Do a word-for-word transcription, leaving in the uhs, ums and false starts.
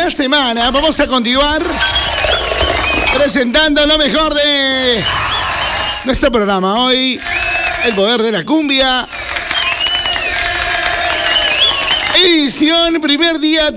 la semana. Vamos a continuar presentando lo mejor de nuestro programa hoy. El poder de la cumbia. Edición, primer día